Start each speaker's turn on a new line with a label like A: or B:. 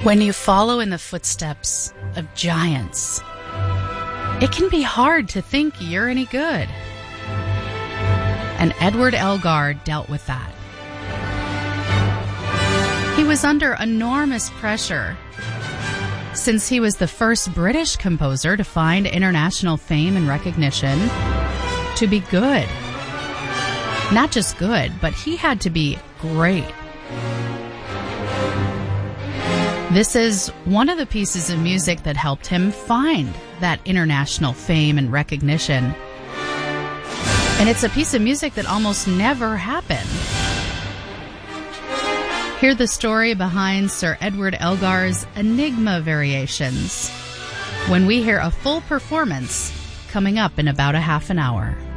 A: When you follow in the footsteps of giants, it can be hard to think you're any good. And Edward Elgar dealt with that. He was under enormous pressure since he was the first British composer to find international fame and recognition to be good. Not just good, but he had to be great. This is one of the pieces of music that helped him find that international fame and recognition. And it's a piece of music that almost never happened. Hear the story behind Sir Edward Elgar's Enigma Variations when we hear a full performance coming up in about a half an hour.